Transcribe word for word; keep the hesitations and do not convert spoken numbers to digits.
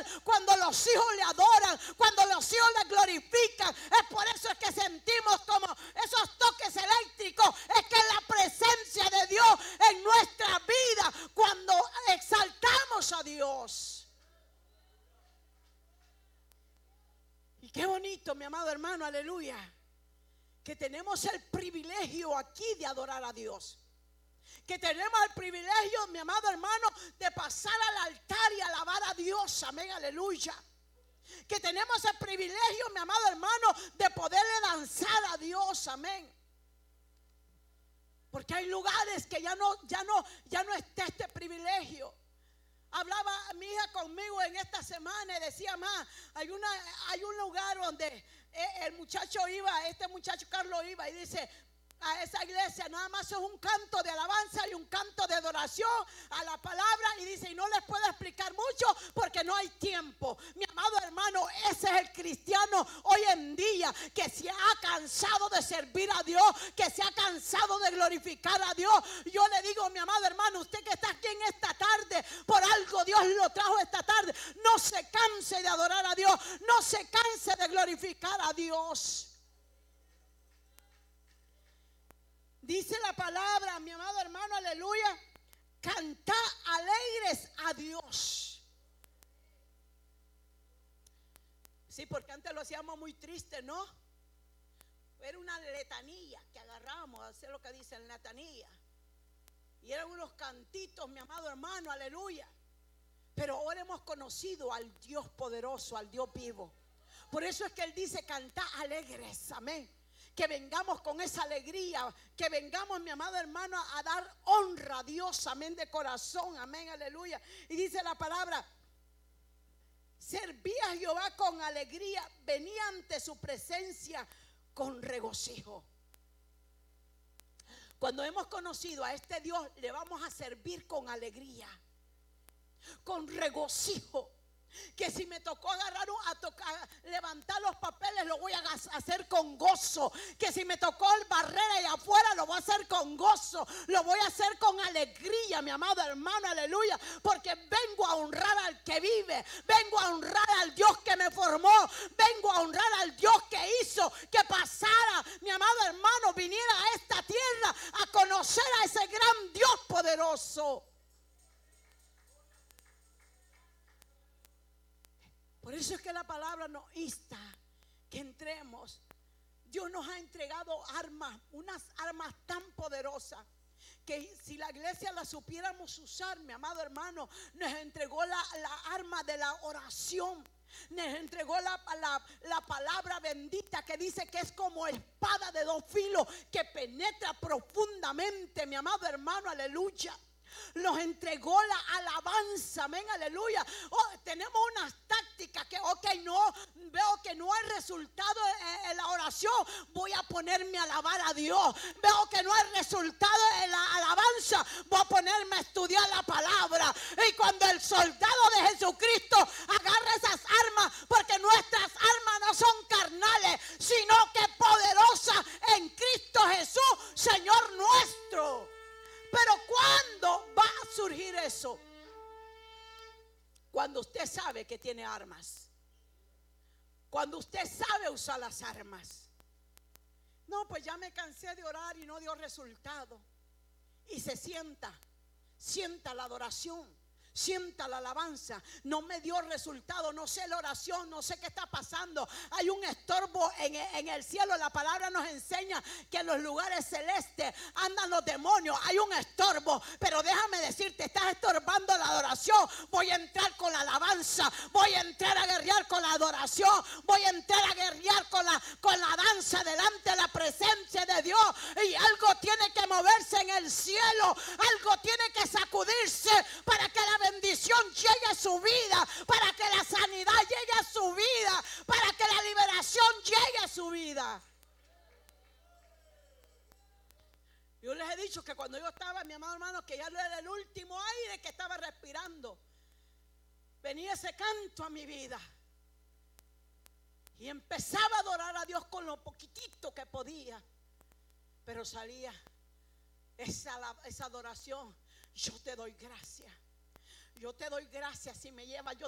cuando los hijos le adoran, cuando los hijos le glorifican. Es por eso es que sentimos como esos toques eléctricos. Es que es la presencia de Dios en nuestra vida cuando exaltamos a Dios. Y qué bonito, mi amado hermano, aleluya, que tenemos el privilegio aquí de adorar a Dios. Que tenemos el privilegio, mi amado hermano, de pasar al altar y alabar a Dios. Amén, aleluya. Que tenemos el privilegio, mi amado hermano, de poderle danzar a Dios. Amén. Porque hay lugares que ya no, ya no, ya no está este privilegio. Hablaba mi hija conmigo en esta semana y decía: más, hay una, hay un lugar donde el muchacho iba, este muchacho Carlos iba y dice: a esa iglesia nada más es un canto de alabanza y un canto de adoración a la palabra, y dice, y no les puedo explicar mucho porque no hay tiempo. Mi amado hermano, ese es el cristiano hoy en día, que se ha cansado de servir a Dios, que se ha cansado de glorificar a Dios. Yo le digo, mi amado hermano, usted que está aquí en esta tarde, por algo Dios lo trajo esta tarde, no se canse de adorar a Dios, no se canse de glorificar a Dios. Dice la palabra, mi amado hermano, aleluya, cantad alegres a Dios. Sí, porque antes lo hacíamos muy triste, ¿no? Era una letanía que agarramos, hacer lo que dice la letanía. Y eran unos cantitos, mi amado hermano, aleluya. Pero ahora hemos conocido al Dios poderoso, al Dios vivo. Por eso es que Él dice, cantad alegres, amén. Que vengamos con esa alegría, que vengamos, mi amado hermano, a dar honra a Dios, amén, de corazón, amén, aleluya. Y dice la palabra, serví a Jehová con alegría, venía ante su presencia con regocijo. Cuando hemos conocido a este Dios, le vamos a servir con alegría, con regocijo. Que si me tocó agarrar a tocar, levantar los papeles, lo voy a hacer con gozo. Que si me tocó el barrer allá afuera, lo voy a hacer con gozo. Lo voy a hacer con alegría, mi amado hermano, aleluya. Porque vengo a honrar al que vive. Vengo a honrar al Dios que me formó. Vengo a honrar al Dios que hizo que pasara, mi amado hermano, viniera a esta tierra a conocer a ese gran Dios poderoso. Por eso es que la palabra nos insta que entremos. Dios nos ha entregado armas, unas armas tan poderosas, que si la iglesia la supiéramos usar, mi amado hermano, nos entregó la, la arma de la oración. Nos entregó la, la, la palabra bendita, que dice que es como espada de dos filos, que penetra profundamente, mi amado hermano, aleluya. Nos entregó la alabanza, amén, aleluya. Oh, tenemos unas tácticas que, ok, no, veo que no hay resultado en, en la oración, voy a ponerme a alabar a Dios. Veo que no hay resultado en la alabanza, voy a ponerme a estudiar la palabra. Y cuando el soldado de Jesucristo agarra esas armas, porque nuestras armas no son carnales, sino que poderosas en Cristo Jesús, Señor nuestro. Pero ¿cuándo va a surgir eso? Cuando usted sabe que tiene armas. Cuando usted sabe usar las armas. No, pues ya me cansé de orar y no dio resultado. Y se sienta, sienta la adoración, sienta la alabanza. No me dio resultado, no sé la oración, no sé qué está pasando. Hay un estorbo en, en el cielo. La palabra nos enseña que en los lugares celestes andan los demonios. Hay un estorbo, pero déjame decirte, estás estorbando la adoración. Voy a entrar con la alabanza, voy a entrar a guerrear con la adoración, voy a entrar a guerrear con la, con la danza delante de la presencia de Dios. Y algo tiene que moverse en el cielo, algo tiene que sacudirse para que la bendición llegue a su vida, para que la sanidad llegue a su vida, para que la liberación llegue a su vida. Yo les he dicho que cuando yo estaba, mi amado hermano, que ya era el último aire que estaba respirando, venía ese canto a mi vida y empezaba a adorar a Dios con lo poquitito que podía, pero salía esa, esa adoración. Yo te doy gracias. Yo te doy gracias si me lleva. Yo